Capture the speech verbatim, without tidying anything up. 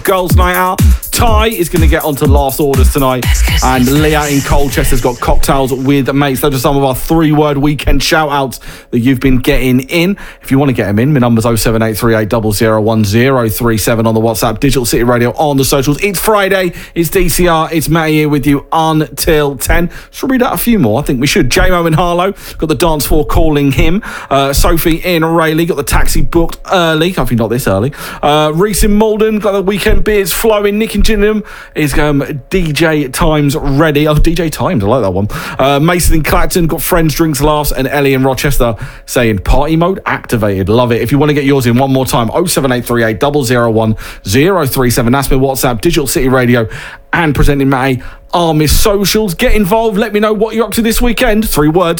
Girls' night out. Ty is going to get onto last orders tonight, and Leah in Colchester's got cocktails with mates. Those are some of our three-word weekend shout-outs that you've been getting in. If you want to get them in, my number's oh seven eight three eight zero zero one zero three seven on the WhatsApp, Digital City Radio on the socials. It's Friday, it's D C R, it's Matty here with you until ten. Should we read out a few more? I think we should. J-Mo in Harlow, got the dance floor calling him. Uh, Sophie in Rayleigh, got the taxi booked early. Hopefully not this early. Uh, Reese in Malden, got the weekend beers flowing. Nick in Gillingham is um, D J Times ready. Oh, D J Times, I like that one. Uh, Mason in Clacton, got friends, drinks, laughs, and Ellie in Rochester saying party mode activated. Love it. If you want to get yours in one more time, oh seven eight three eight zero zero one zero three seven. That's my WhatsApp, Digital City Radio, and presenting Matty, Armis Socials. Get involved. Let me know what you're up to this weekend. Three words.